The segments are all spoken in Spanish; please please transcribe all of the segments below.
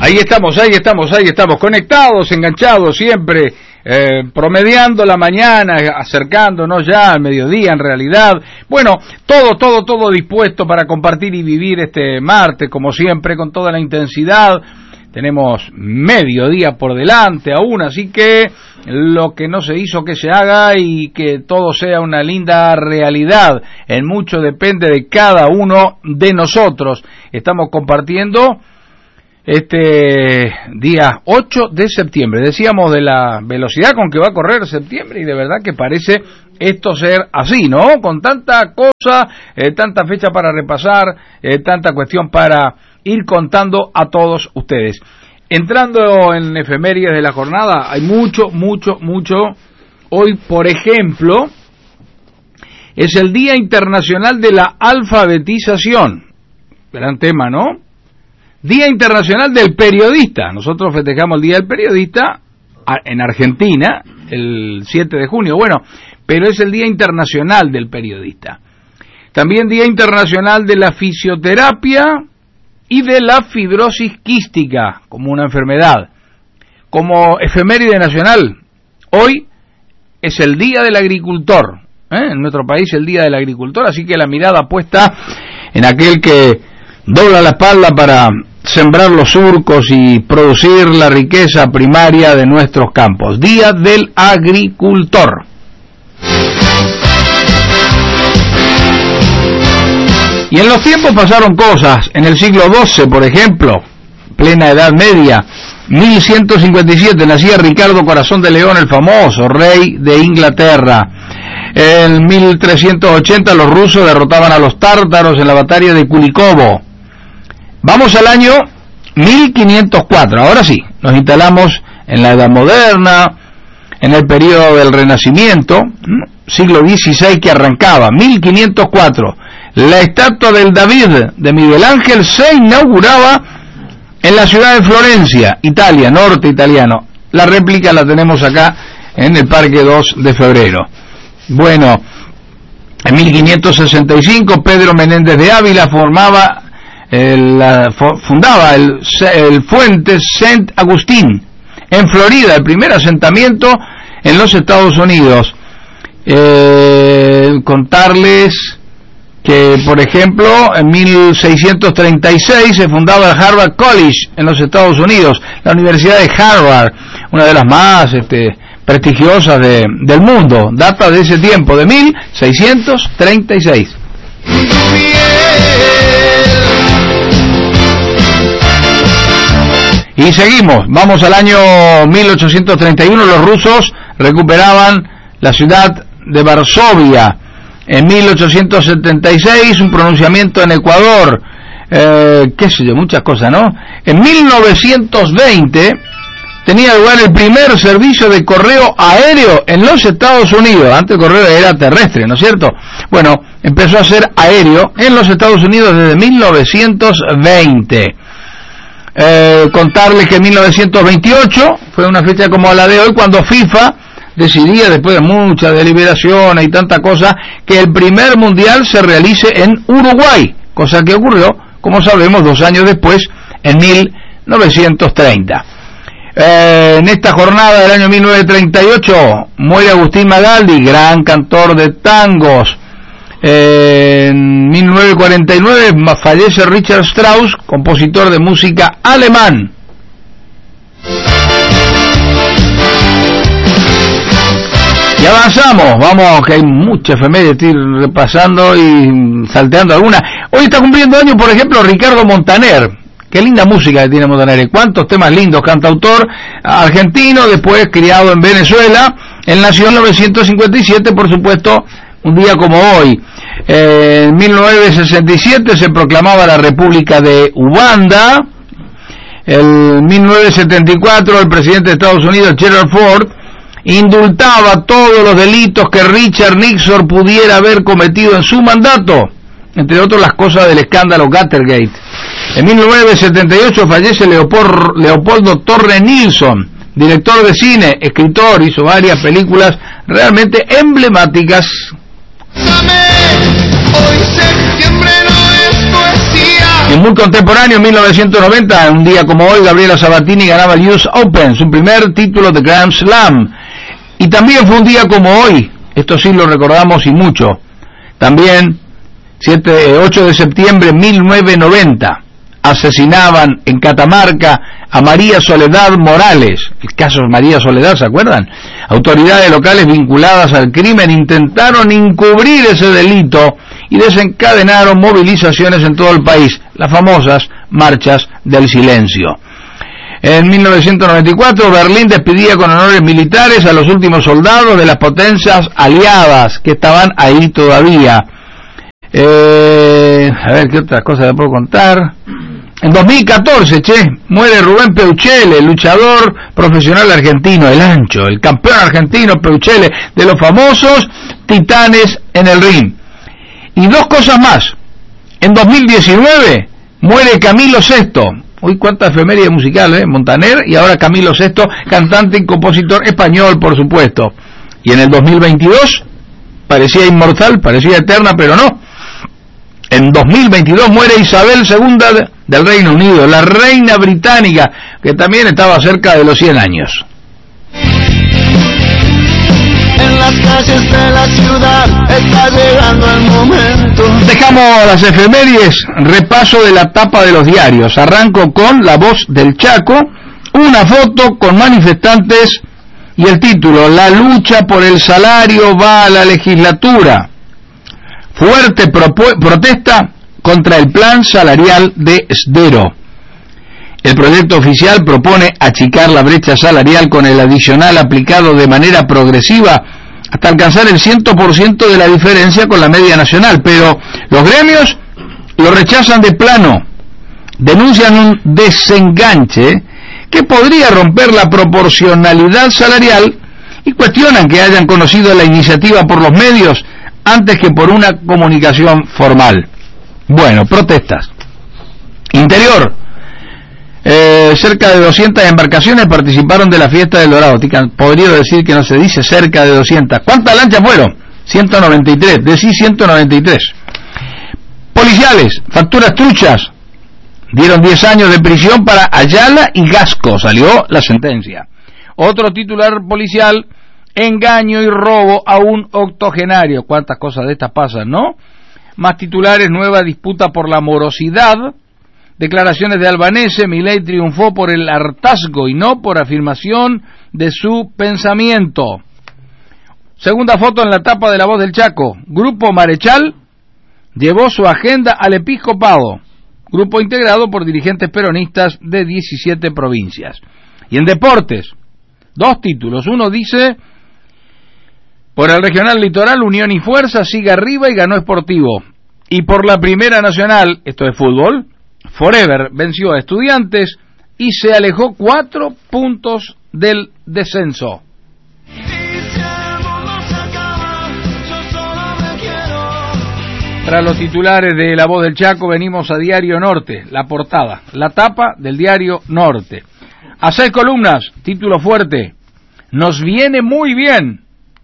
Ahí estamos, conectados, enganchados siempre, promediando la mañana, acercándonos ya al mediodía en realidad. Bueno, todo dispuesto para compartir y vivir este martes, como siempre, con toda la intensidad. Tenemos mediodía por delante aún, así que lo que no se hizo que se haga y que todo sea una linda realidad. En mucho depende de cada uno de nosotros. Estamos compartiendo este día 8 de septiembre. Decíamos de la velocidad con que va a correr septiembre y de verdad que parece esto ser así, ¿no? Con tanta cosa, tanta fecha para repasar, tanta cuestión para ir contando a todos ustedes. Entrando en efemérides de la jornada, hay mucho. Hoy, por ejemplo, es el Día Internacional de la Alfabetización. Gran tema, ¿no? Día Internacional del Periodista. Nosotros festejamos el Día del Periodista en Argentina, el 7 de junio. Bueno, pero es el Día Internacional del Periodista. También Día Internacional de la Fisioterapia y de la Fibrosis Quística, como una enfermedad. Como efeméride nacional, hoy es el Día del Agricultor. En nuestro país el Día del Agricultor, así que la mirada puesta en aquel que dobla la espalda para sembrar los surcos y producir la riqueza primaria de nuestros campos. Día del Agricultor. Y en los tiempos pasaron cosas. En el siglo XII, por ejemplo, plena Edad Media, 1157, nacía Ricardo Corazón de León, el famoso rey de Inglaterra. En 1380 los rusos derrotaban a los tártaros en la batalla de Kulikovo. Vamos al año 1504, ahora sí, nos instalamos en la Edad Moderna, en el periodo del Renacimiento, siglo XVI que arrancaba, 1504, la estatua del David de Miguel Ángel se inauguraba en la ciudad de Florencia, Italia, norte italiano. La réplica la tenemos acá en el Parque 2 de Febrero. Bueno, en 1565 Pedro Menéndez de Ávila fundaba el Fuente Saint Agustín en Florida, el primer asentamiento en los Estados Unidos. Contarles que, por ejemplo, en 1636 se fundaba el Harvard College en los Estados Unidos, la Universidad de Harvard, una de las más prestigiosas del mundo, data de ese tiempo, de 1636. Y seguimos, vamos al año 1831, los rusos recuperaban la ciudad de Varsovia. En 1876, un pronunciamiento en Ecuador, qué sé yo, muchas cosas, ¿no? En 1920 tenía lugar el primer servicio de correo aéreo en los Estados Unidos. Antes el correo era terrestre, ¿no es cierto? Bueno, empezó a ser aéreo en los Estados Unidos desde 1920. Contarles que en 1928 fue una fecha como la de hoy, cuando FIFA decidía, después de mucha deliberación y tanta cosa, que el primer mundial se realice en Uruguay, cosa que ocurrió, como sabemos, 2 años después, en 1930. En esta jornada del año 1938 muere Agustín Magaldi, gran cantor de tangos. En 1949 fallece Richard Strauss, compositor de música alemán. Y avanzamos, vamos, que hay mucha efemérides, estoy repasando y salteando algunas. Hoy está cumpliendo años, por ejemplo, Ricardo Montaner. Qué linda música que tiene Montaner, cuántos temas lindos, cantautor argentino, después criado en Venezuela. Él nació en 1957, por supuesto, un día como hoy. En 1967 se proclamaba la República de Uganda. En 1974 el presidente de Estados Unidos, Gerald Ford, indultaba todos los delitos que Richard Nixon pudiera haber cometido en su mandato, entre otras las cosas del escándalo Watergate. En 1978 fallece Leopoldo Torre Nilsson, director de cine, escritor, hizo varias películas realmente emblemáticas. Hoy septiembre no es poesía. Y muy contemporáneo, en 1990, un día como hoy, Gabriela Sabatini ganaba el US Open, su primer título de Grand Slam. Y también fue un día como hoy, esto sí lo recordamos y mucho, también 8 de septiembre de 1990, asesinaban en Catamarca a María Soledad Morales. El caso de María Soledad, ¿se acuerdan? Autoridades locales vinculadas al crimen intentaron encubrir ese delito y desencadenaron movilizaciones en todo el país, las famosas marchas del silencio. En 1994, Berlín despedía con honores militares a los últimos soldados de las potencias aliadas que estaban ahí todavía. A ver, ¿qué otras cosas le puedo contar? En 2014, muere Rubén Peuchele, luchador profesional argentino, el ancho, el campeón argentino Peuchele, de los famosos titanes en el ring. Y dos cosas más. En 2019, muere Camilo Sesto. Uy, cuánta efeméride musical, Montaner, y ahora Camilo Sesto, cantante y compositor español, por supuesto. Y en el 2022, parecía inmortal, parecía eterna, pero no. En 2022 muere Isabel II del Reino Unido, la reina británica, que también estaba cerca de los 100 años. En las calles de la ciudad está llegando el momento. Dejamos las efemérides, repaso de la tapa de los diarios. Arranco con La Voz del Chaco, una foto con manifestantes y el título: La lucha por el salario va a la legislatura. Fuerte protesta contra el plan salarial de Sdero. El proyecto oficial propone achicar la brecha salarial con el adicional aplicado de manera progresiva hasta alcanzar el 100% de la diferencia con la media nacional, pero los gremios lo rechazan de plano. Denuncian un desenganche que podría romper la proporcionalidad salarial y cuestionan que hayan conocido la iniciativa por los medios antes que por una comunicación formal. Bueno, protestas. Interior. Cerca de 200 embarcaciones participaron de la fiesta del Dorado. Podría decir que no se dice cerca de 200. ¿Cuántas lanchas fueron? 193. Decí 193. Policiales, facturas truchas. Dieron 10 años de prisión para Ayala y Gasco. Salió la sentencia. Otro titular policial: engaño y robo a un octogenario. ¿Cuántas cosas de estas pasan, no? Más titulares: nueva disputa por la morosidad. Declaraciones de Albanese: Milei triunfó por el hartazgo y no por afirmación de su pensamiento. Segunda foto en la tapa de La Voz del Chaco: Grupo Marechal llevó su agenda al episcopado. Grupo integrado por dirigentes peronistas de 17 provincias. Y en deportes, dos títulos. Uno dice: por el regional litoral, Unión y Fuerza sigue arriba y ganó Sportivo. Y por la Primera Nacional, esto es fútbol, Forever venció a Estudiantes y se alejó 4 puntos del descenso. Tras los titulares de La Voz del Chaco, venimos a Diario Norte, la portada, la tapa del Diario Norte. A 6 columnas, título fuerte: nos viene muy bien.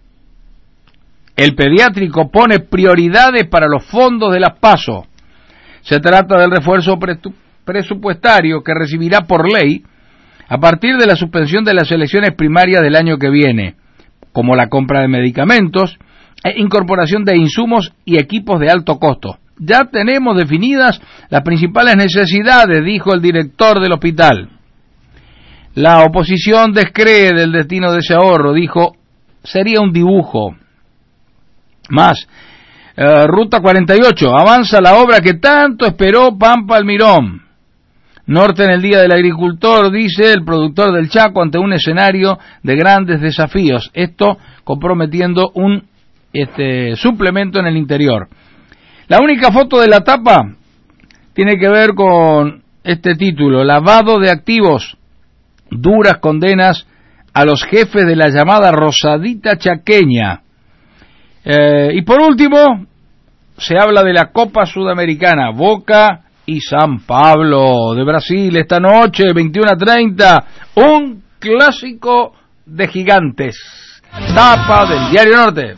El pediátrico pone prioridades para los fondos de las PASO. Se trata del refuerzo presupuestario que recibirá por ley a partir de la suspensión de las elecciones primarias del año que viene, como la compra de medicamentos e incorporación de insumos y equipos de alto costo. Ya tenemos definidas las principales necesidades, dijo el director del hospital. La oposición descree del destino de ese ahorro, dijo, sería un dibujo. Más, Ruta 48, avanza la obra que tanto esperó Pampa Almirón. Norte en el Día del Agricultor, dice el productor del Chaco, ante un escenario de grandes desafíos. Esto comprometiendo un suplemento en el interior. La única foto de la tapa tiene que ver con este título: lavado de activos, duras condenas a los jefes de la llamada Rosadita Chaqueña. Y por último, se habla de la Copa Sudamericana, Boca y San Pablo de Brasil, esta noche, 21:30, un clásico de gigantes. Tapa del Diario Norte.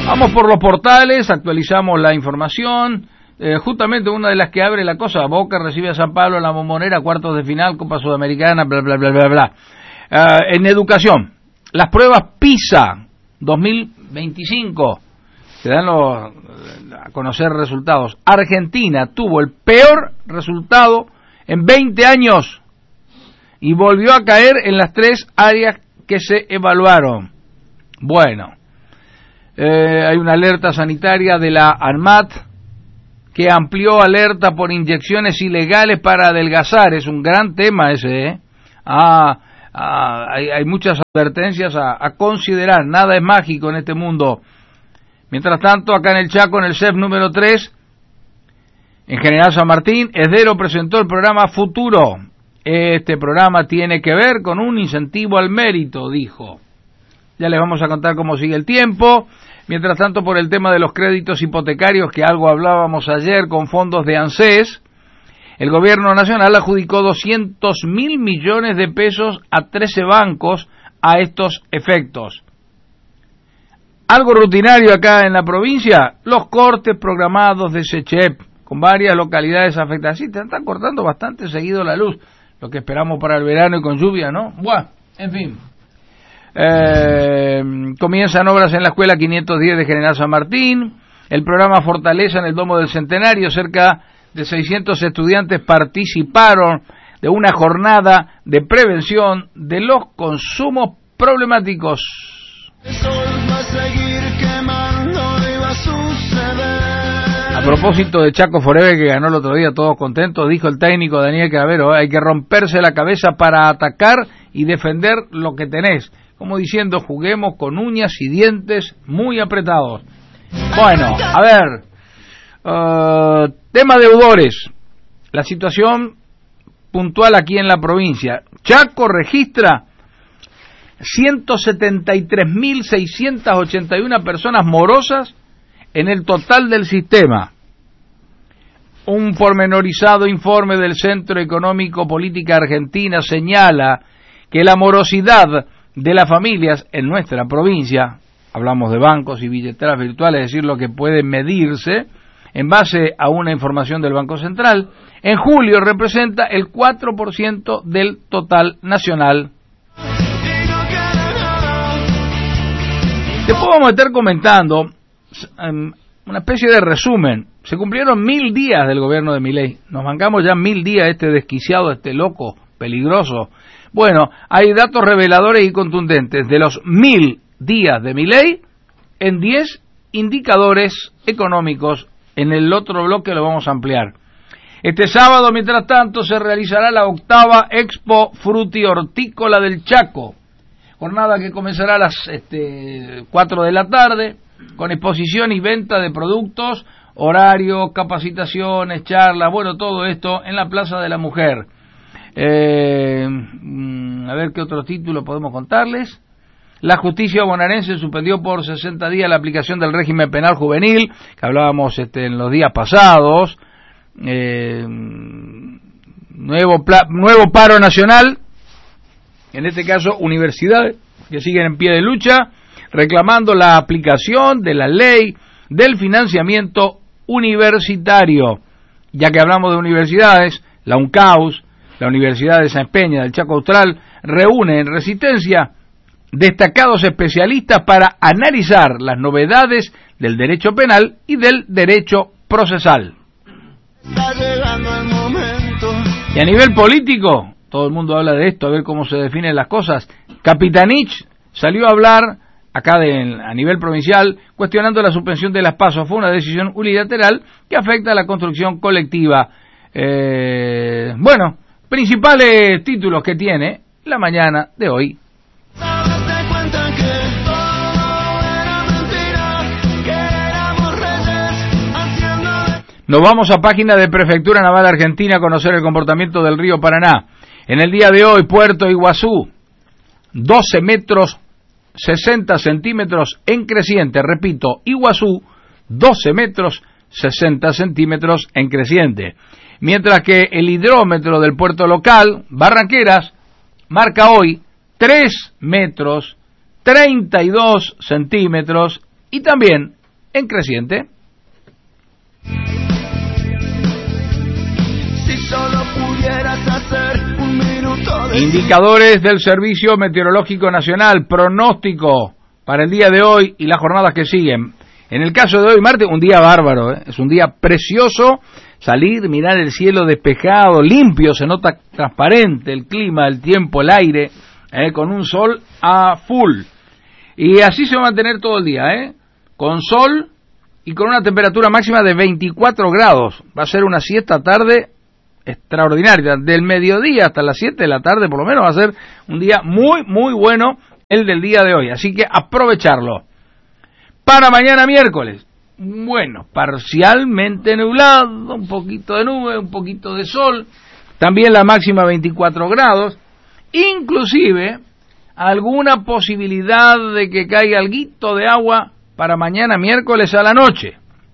Vamos por los portales, actualizamos la información. Justamente una de las que abre la cosa, Boca recibe a San Pablo en la Bombonera, cuartos de final, Copa Sudamericana, bla, bla, bla, bla, bla. En educación, las pruebas PISA 2025, se dan a conocer resultados. Argentina tuvo el peor resultado en 20 años y volvió a caer en las 3 áreas que se evaluaron. Bueno, hay una alerta sanitaria de la ANMAT que amplió alerta por inyecciones ilegales para adelgazar. Es un gran tema ese, ¿eh? Hay muchas advertencias a considerar. Nada es mágico en este mundo. Mientras tanto, acá en el Chaco, en el CEF número 3, en General San Martín, Esdero presentó el programa Futuro. Este programa tiene que ver con un incentivo al mérito, dijo. Ya les vamos a contar cómo sigue el tiempo. Mientras tanto, por el tema de los créditos hipotecarios, que algo hablábamos ayer con fondos de ANSES, el gobierno nacional adjudicó 200.000 millones de pesos a 13 bancos a estos efectos. Algo rutinario acá en la provincia, los cortes programados de SECHEP, con varias localidades afectadas. Sí, te están cortando bastante seguido la luz, lo que esperamos para el verano y con lluvia, ¿no? Bueno, en fin. Comienzan obras en la escuela 510 de General San Martín, el programa Fortaleza en el Domo del Centenario, cerca de 600 estudiantes participaron de una jornada de prevención de los consumos problemáticos. A propósito de Chaco Forever, que ganó el otro día, todos contentos, dijo el técnico Daniel Cavero, hay que romperse la cabeza para atacar y defender lo que tenés. Como diciendo, juguemos con uñas y dientes muy apretados. Bueno, a ver, tema deudores, la situación puntual aquí en la provincia. Chaco registra 173.681 personas morosas en el total del sistema. Un pormenorizado informe del Centro Económico Política Argentina señala que la morosidad de las familias en nuestra provincia, hablamos de bancos y billeteras virtuales, es decir, lo que puede medirse en base a una información del Banco Central, en julio representa el 4% del total nacional. Después vamos a estar comentando una especie de resumen. Se cumplieron 1000 días del gobierno de Milei. Nos bancamos ya 1000 días este desquiciado, este loco, peligroso. Bueno, hay datos reveladores y contundentes de los 1000 días de Milei en 10 indicadores económicos. En el otro bloque lo vamos a ampliar. Este sábado, mientras tanto, se realizará la 8ª Expo Frutihortícola del Chaco. Jornada que comenzará a las 4 de la tarde, con exposición y venta de productos, horarios, capacitaciones, charlas, bueno, todo esto en la Plaza de la Mujer. A ver qué otro título podemos contarles. La justicia bonaerense suspendió por 60 días la aplicación del régimen penal juvenil, que hablábamos en los días pasados. Nuevo paro nacional, en este caso universidades que siguen en pie de lucha, reclamando la aplicación de la ley del financiamiento universitario. Ya que hablamos de universidades, la UNCAUS, la Universidad de Sáenz Peña del Chaco Austral, reúne en Resistencia destacados especialistas para analizar las novedades del derecho penal y del derecho procesal. Y a nivel político, todo el mundo habla de esto, a ver cómo se definen las cosas. Capitanich salió a hablar acá a nivel provincial, cuestionando la suspensión de las PASO. Fue una decisión unilateral que afecta a la construcción colectiva. Bueno, principales títulos que tiene la mañana de hoy. Nos vamos a página de Prefectura Naval Argentina a conocer el comportamiento del río Paraná. En el día de hoy, Puerto Iguazú, 12 metros 60 centímetros en creciente. Repito, Iguazú, 12 metros 60 centímetros en creciente. Mientras que el hidrómetro del puerto local, Barranqueras, marca hoy 3 metros 32 centímetros y también en creciente. Si solo pudieras hacer un minuto de Indicadores del Servicio Meteorológico Nacional, pronóstico para el día de hoy y las jornadas que siguen. En el caso de hoy, martes, un día bárbaro, es un día precioso, salir, mirar el cielo despejado, limpio, se nota transparente el clima, el tiempo, el aire, con un sol a full. Y así se va a mantener todo el día, con sol y con una temperatura máxima de 24 grados. Va a ser una siesta tarde extraordinaria, del mediodía hasta las 7 de la tarde por lo menos va a ser un día muy, muy bueno el del día de hoy, así que aprovecharlo. Para mañana miércoles, bueno, parcialmente nublado, un poquito de nube, un poquito de sol, también la máxima 24 grados, inclusive alguna posibilidad de que caiga alguito de agua para mañana miércoles a la noche.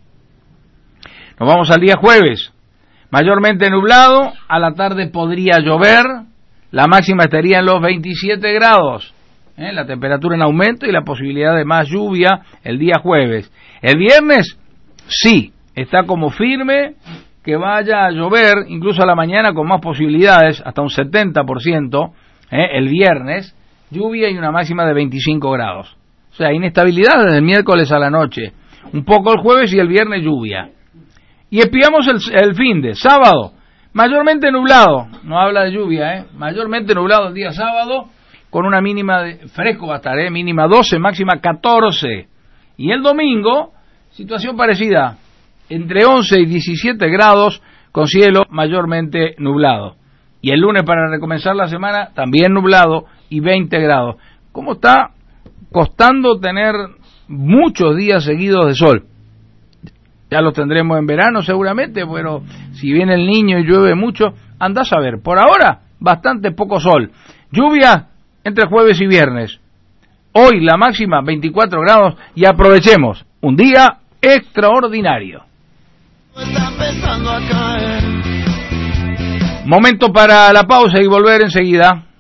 Nos vamos al día jueves, mayormente nublado, a la tarde podría llover, la máxima estaría en los 27 grados. La temperatura en aumento y la posibilidad de más lluvia el día jueves. El viernes, sí, está como firme que vaya a llover, incluso a la mañana con más posibilidades, hasta un 70%, el viernes, lluvia y una máxima de 25 grados. O sea, inestabilidad desde el miércoles a la noche, un poco el jueves y el viernes lluvia. Y espiamos el fin de sábado, mayormente nublado, no habla de lluvia, mayormente nublado el día sábado, con una mínima de fresco va a estar, mínima 12, máxima 14. Y el domingo, situación parecida, entre 11 y 17 grados, con cielo mayormente nublado. Y el lunes, para recomenzar la semana, también nublado y 20 grados. ¿Cómo está costando tener muchos días seguidos de sol? Ya los tendremos en verano seguramente, pero si viene el niño y llueve mucho, andás a ver. Por ahora, bastante poco sol. Lluvia entre jueves y viernes. Hoy la máxima 24 grados y aprovechemos un día extraordinario. está empezando a caer. Momento para la pausa y volver enseguida.